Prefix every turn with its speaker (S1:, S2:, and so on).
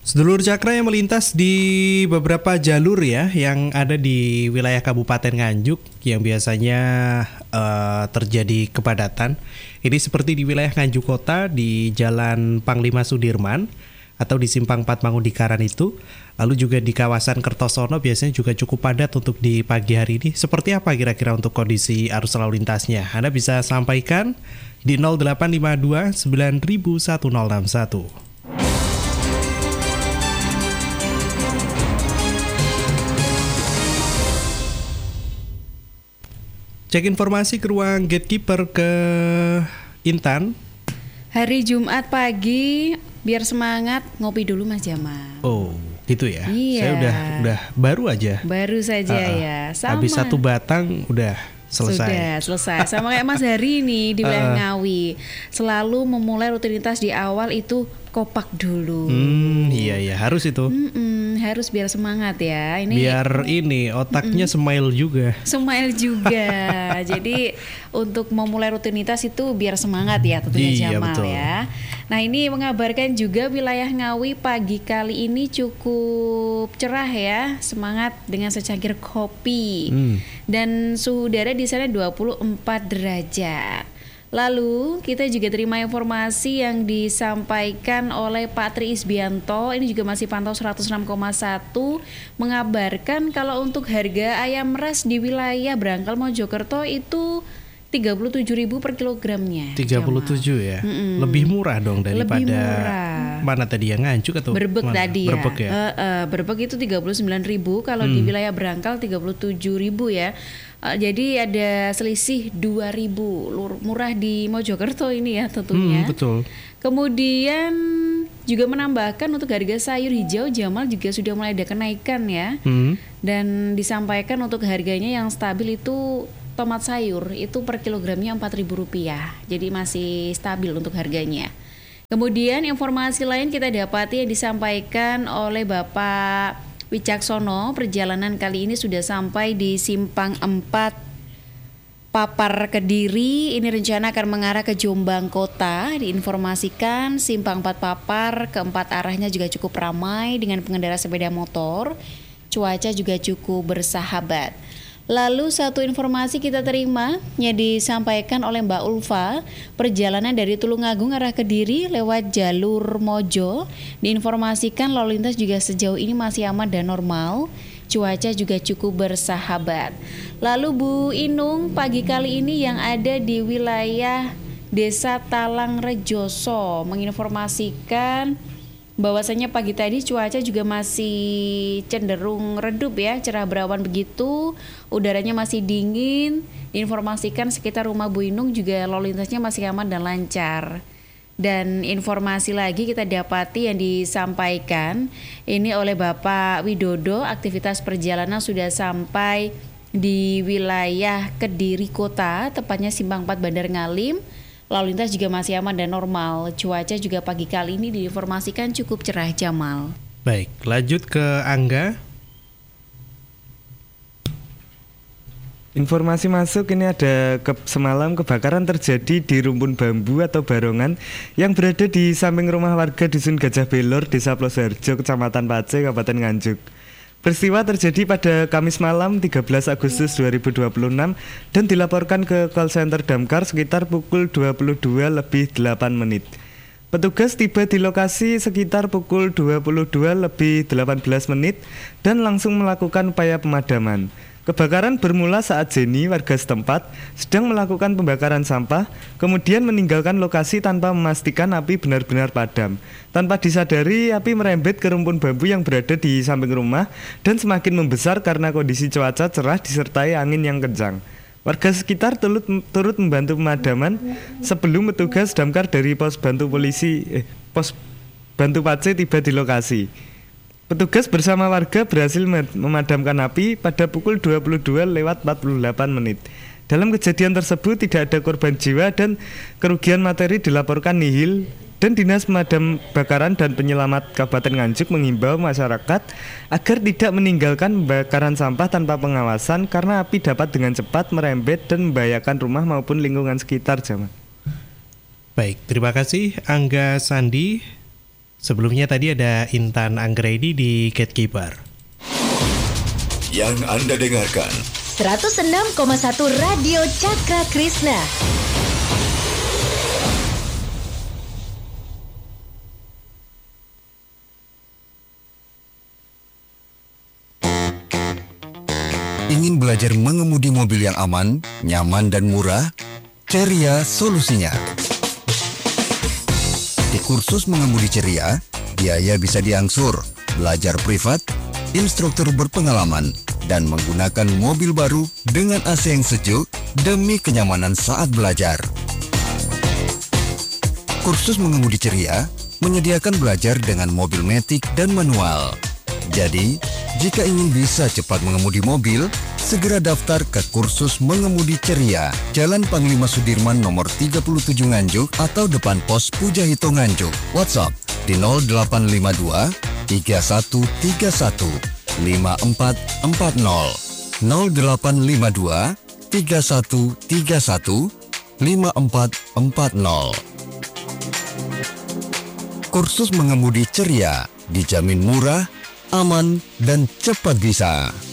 S1: Sedulur Cakra yang melintas di beberapa jalur ya yang ada di wilayah Kabupaten Nganjuk yang biasanya terjadi kepadatan. Ini seperti di wilayah Nganjuk Kota di Jalan Panglima Sudirman atau di Simpang 4 Mangudikaran itu. Lalu juga di kawasan Kertosono biasanya juga cukup padat untuk di pagi hari ini. Seperti apa kira-kira untuk kondisi arus lalu lintasnya? Anda bisa sampaikan di 0852 900161. Cek informasi ke ruang gatekeeper ke Intan.
S2: Hari Jumat pagi, biar semangat ngopi dulu Mas Jamal.
S1: Oh, gitu ya.
S2: Iya.
S1: Saya udah baru aja.
S2: Baru saja ya. Sama.
S1: Habis satu batang udah selesai.
S2: Sudah selesai. Sama kayak Mas Hari nih di wilayah Ngawi. Selalu memulai rutinitas di awal itu kopak dulu.
S1: Iya harus itu.
S2: Harus biar semangat ya. Ini
S1: biar ini otaknya smile juga.
S2: Smile juga. Jadi untuk memulai rutinitas itu biar semangat ya tentunya Jamal
S1: betul.
S2: ya. Nah ini mengabarkan juga wilayah Ngawi pagi kali ini cukup cerah ya. Semangat dengan secangkir kopi. Dan suhu udara di sana 24 derajat. Lalu kita juga terima informasi yang disampaikan oleh Pak Tri Isbianto. Ini juga masih pantau 106,1 mengabarkan kalau untuk harga ayam ras di wilayah Brangkal Mojokerto itu 37.000 per kilogramnya.
S1: 37 ya. Lebih murah dong daripada
S2: lebih murah.
S1: Mana tadi yang Nganjuk atau
S2: Berbek
S1: mana?
S2: tadi
S1: Berbek ya.
S2: Berbek itu 39.000, kalau di wilayah Brangkal 37.000 ya. Jadi ada selisih 2.000, murah di Mojokerto ini ya tentunya.
S1: Betul.
S2: Kemudian juga menambahkan untuk harga sayur hijau Jamal juga sudah mulai ada kenaikan ya. Dan disampaikan untuk harganya yang stabil itu tomat sayur itu per kilogramnya Rp4.000. Jadi masih stabil untuk harganya. Kemudian informasi lain kita dapati yang disampaikan oleh Bapak Wicaksono, perjalanan kali ini sudah sampai di Simpang 4 Papar Kediri. Ini rencana akan mengarah ke Jombang Kota. Diinformasikan Simpang 4 Papar keempat arahnya juga cukup ramai dengan pengendara sepeda motor. Cuaca juga cukup bersahabat. Lalu satu informasi kita terima yang disampaikan oleh Mbak Ulfa, perjalanan dari Tulungagung arah Kediri lewat jalur Mojo. Diinformasikan lalu lintas juga sejauh ini masih aman dan normal. Cuaca juga cukup bersahabat. Lalu Bu Inung, pagi kali ini yang ada di wilayah Desa Talang Rejoso menginformasikan bahwasanya pagi tadi cuaca juga masih cenderung redup ya, cerah berawan begitu, udaranya masih dingin. Diinformasikan sekitar rumah Bu Inung juga lalu lintasnya masih aman dan lancar. Dan informasi lagi kita dapati yang disampaikan ini oleh Bapak Widodo, aktivitas perjalanan sudah sampai di wilayah Kediri Kota, tepatnya Simpang 4 Bandar Ngalim. Lalu lintas juga masih aman dan normal. Cuaca juga pagi kali ini diinformasikan cukup cerah Jamal.
S1: Baik, lanjut ke Angga.
S3: Informasi masuk ini ada semalam kebakaran terjadi di rumpun bambu atau barongan yang berada di samping rumah warga Dusun Gajah Belor, Desa Plosoharjo, Kecamatan Pace, Kabupaten Nganjuk. Peristiwa terjadi pada Kamis malam 13 Agustus 2026 dan dilaporkan ke call center Damkar sekitar pukul 22:08. Petugas tiba di lokasi sekitar pukul 22:18 dan langsung melakukan upaya pemadaman. Kebakaran bermula saat Jenny, warga setempat, sedang melakukan pembakaran sampah, kemudian meninggalkan lokasi tanpa memastikan api benar-benar padam. Tanpa disadari, api merembet ke rumpun bambu yang berada di samping rumah dan semakin membesar karena kondisi cuaca cerah disertai angin yang kencang. Warga sekitar turut membantu pemadaman sebelum petugas damkar dari pos bantu Pace tiba di lokasi. Petugas bersama warga berhasil memadamkan api pada pukul 22:48. Dalam kejadian tersebut tidak ada korban jiwa dan kerugian materi dilaporkan nihil. Dan Dinas Pemadam Kebakaran dan Penyelamat Kabupaten Nganjuk mengimbau masyarakat agar tidak meninggalkan pembakaran sampah tanpa pengawasan karena api dapat dengan cepat merembet dan membahayakan rumah maupun lingkungan sekitar.
S1: Baik, terima kasih Angga Sandi. Sebelumnya tadi ada Intan Anggreni di Gatekeeper.
S4: Yang Anda dengarkan
S5: 106,1 Radio Cakra Krishna.
S4: Ingin belajar mengemudi mobil yang aman, nyaman, dan murah? Ceria solusinya. Di kursus mengemudi Ceria, biaya bisa diangsur, belajar privat, instruktur berpengalaman, dan menggunakan mobil baru dengan AC yang sejuk demi kenyamanan saat belajar. Kursus mengemudi Ceria menyediakan belajar dengan mobil matic dan manual. Jadi, jika ingin bisa cepat mengemudi mobil, segera daftar ke kursus mengemudi Ceria, Jalan Panglima Sudirman nomor 37 Nganjuk atau depan pos Pujahito Nganjuk. WhatsApp di 0852 3131 5440 0852 3131 5440. Kursus mengemudi Ceria dijamin murah, aman, dan cepat bisa.